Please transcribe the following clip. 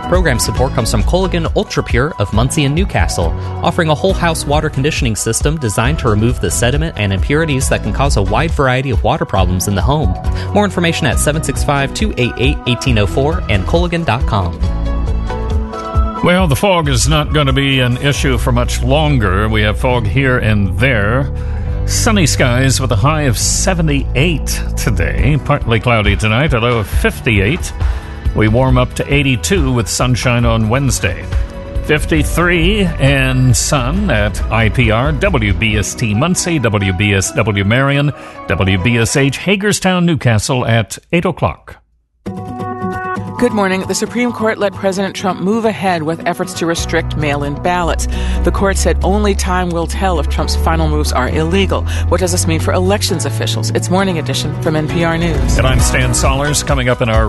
Program support comes from Culligan Ultra Pure of Muncie and Newcastle, offering a whole house water conditioning system designed to remove the sediment and impurities that can cause a wide variety of water problems in the home. More information at 765-288-1804 and Culligan.com. Well, the fog is not going to be an issue for much longer. We have fog here and there. Sunny skies with a high of 78 today. Partly cloudy tonight, a low of 58. We warm up to 82 with sunshine on Wednesday. 53 and sun at IPR, WBST Muncie, WBSW Marion, WBSH Hagerstown, Newcastle at 8 o'clock. Good morning. The Supreme Court let President Trump move ahead with efforts to restrict mail-in ballots. The court said only time will tell if Trump's final moves are illegal. What does this mean for elections officials? It's Morning Edition from NPR News. And I'm Stan Sollers. Coming up in our